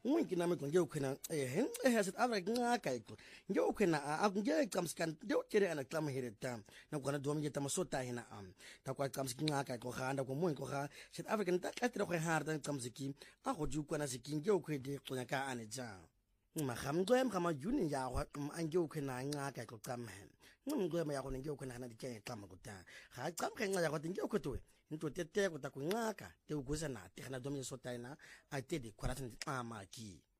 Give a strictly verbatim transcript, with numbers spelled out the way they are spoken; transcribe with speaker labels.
Speaker 1: ungi nami nje ukhona eh eh South Africa ngaka iko nje ukhona akunje qamskan nje uthele ana xama here tam na kona dom nje tamasota hina am ta kwa qamski ngaka iko khanda ko mo iko kha South Africa nta tlatira go harda qamsiki a go ju kwana siking nje ukhwede xonya ka ane ja magamcwem gama juni ya go anje ukhona ngaka iko qama ngumcwem ya go nje ukhona na dikhe xama kuta ga qamkhe nqa ya go nje ukhotwe into tete ko ta kunqaka te uguza na te khana dom nje sota ina a te de khwara tsi ama ki